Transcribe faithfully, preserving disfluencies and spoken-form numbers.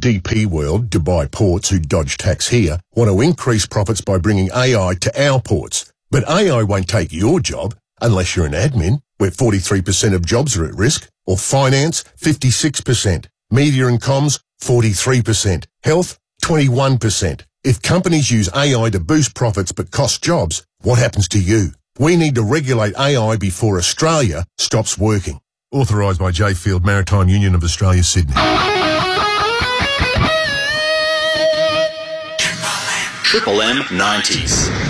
D P World, Dubai Ports, who dodge tax here, want to increase profits by bringing A I to our ports. But A I won't take your job unless you're an admin, where forty-three percent of jobs are at risk, or finance, fifty-six percent, media and comms, forty-three percent, health, twenty-one percent. If companies use A I to boost profits but cost jobs, what happens to you? We need to regulate A I before Australia stops working. Authorised by J Field Maritime Union of Australia, Sydney. Triple M nineties.